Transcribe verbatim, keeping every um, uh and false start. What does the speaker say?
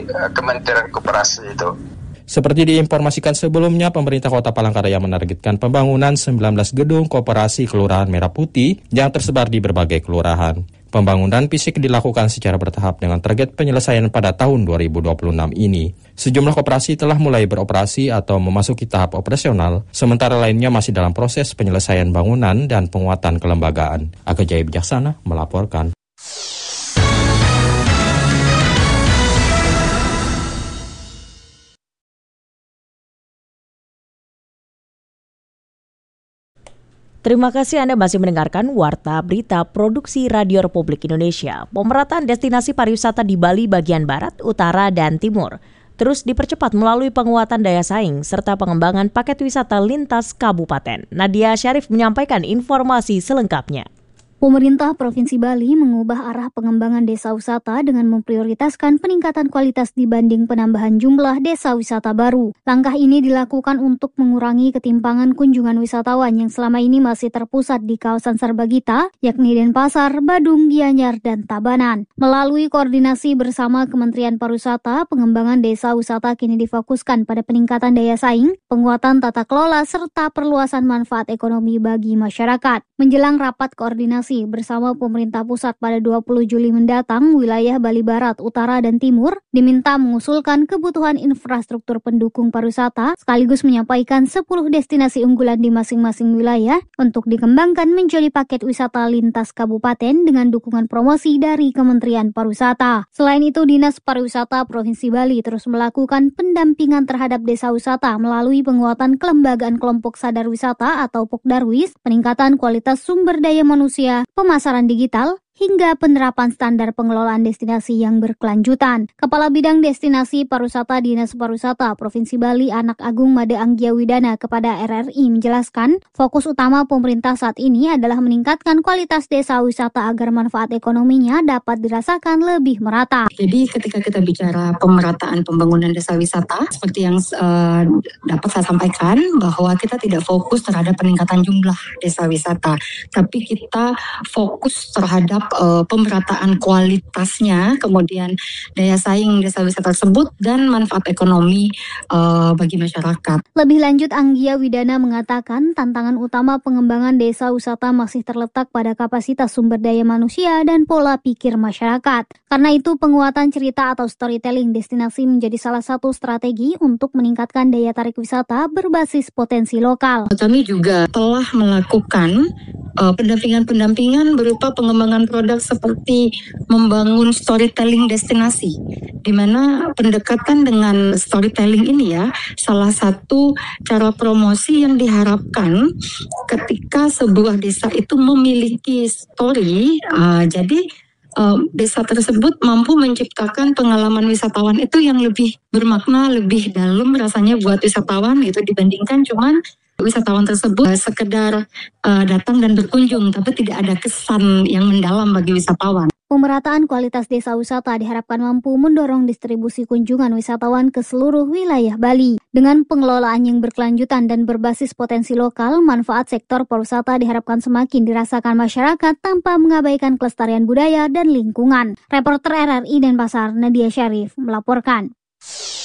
uh, Kementerian Koperasi itu. Seperti diinformasikan sebelumnya, pemerintah Kota Palangkaraya menargetkan pembangunan sembilan belas gedung koperasi Kelurahan Merah Putih yang tersebar di berbagai kelurahan. Pembangunan fisik dilakukan secara bertahap dengan target penyelesaian pada tahun dua ribu dua puluh enam ini. Sejumlah koperasi telah mulai beroperasi atau memasuki tahap operasional, sementara lainnya masih dalam proses penyelesaian bangunan dan penguatan kelembagaan. Aga Jaya Bijaksana melaporkan. Terima kasih Anda masih mendengarkan Warta Berita Produksi Radio Republik Indonesia. Pemerataan destinasi pariwisata di Bali bagian barat, utara, dan timur terus dipercepat melalui penguatan daya saing serta pengembangan paket wisata lintas kabupaten. Nadia Syarif menyampaikan informasi selengkapnya. Pemerintah Provinsi Bali mengubah arah pengembangan desa wisata dengan memprioritaskan peningkatan kualitas dibanding penambahan jumlah desa wisata baru. Langkah ini dilakukan untuk mengurangi ketimpangan kunjungan wisatawan yang selama ini masih terpusat di kawasan Sarbagita, yakni Denpasar, Badung, Gianyar, dan Tabanan. Melalui koordinasi bersama Kementerian Pariwisata, pengembangan desa wisata kini difokuskan pada peningkatan daya saing, penguatan tata kelola, serta perluasan manfaat ekonomi bagi masyarakat. Menjelang rapat koordinasi bersama pemerintah pusat pada dua puluh Juli mendatang, wilayah Bali Barat, Utara, dan Timur diminta mengusulkan kebutuhan infrastruktur pendukung pariwisata sekaligus menyampaikan sepuluh destinasi unggulan di masing-masing wilayah untuk dikembangkan menjadi paket wisata lintas kabupaten dengan dukungan promosi dari Kementerian Pariwisata. Selain itu, Dinas Pariwisata Provinsi Bali terus melakukan pendampingan terhadap desa wisata melalui penguatan kelembagaan kelompok sadar wisata atau Pokdarwis, peningkatan kualitas sumber daya manusia, pemasaran digital, hingga penerapan standar pengelolaan destinasi yang berkelanjutan. Kepala Bidang Destinasi Pariwisata Dinas Pariwisata Provinsi Bali Anak Agung Made Anggia Widana kepada R R I menjelaskan, fokus utama pemerintah saat ini adalah meningkatkan kualitas desa wisata agar manfaat ekonominya dapat dirasakan lebih merata. Jadi ketika kita bicara pemerataan pembangunan desa wisata, seperti yang uh, dapat saya sampaikan bahwa kita tidak fokus terhadap peningkatan jumlah desa wisata, tapi kita fokus terhadap Uh, pemerataan kualitasnya, kemudian daya saing desa wisata tersebut, dan manfaat ekonomi uh, bagi masyarakat. Lebih lanjut, Anggia Widana mengatakan tantangan utama pengembangan desa wisata masih terletak pada kapasitas sumber daya manusia dan pola pikir masyarakat. Karena itu, penguatan cerita atau storytelling destinasi menjadi salah satu strategi untuk meningkatkan daya tarik wisata berbasis potensi lokal. Kami juga telah melakukan uh, pendampingan-pendampingan berupa pengembangan produk seperti membangun storytelling destinasi, di mana pendekatan dengan storytelling ini ya salah satu cara promosi yang diharapkan ketika sebuah desa itu memiliki story. Uh, jadi uh, desa tersebut mampu menciptakan pengalaman wisatawan itu yang lebih bermakna, lebih dalam rasanya buat wisatawan gitu, dibandingkan cuman wisatawan tersebut uh, sekedar uh, datang dan berkunjung, tapi tidak ada kesan yang mendalam bagi wisatawan. Pemerataan kualitas desa wisata diharapkan mampu mendorong distribusi kunjungan wisatawan ke seluruh wilayah Bali. Dengan pengelolaan yang berkelanjutan dan berbasis potensi lokal, manfaat sektor pariwisata diharapkan semakin dirasakan masyarakat tanpa mengabaikan kelestarian budaya dan lingkungan. Reporter R R I Denpasar, Nadia Syarif, melaporkan.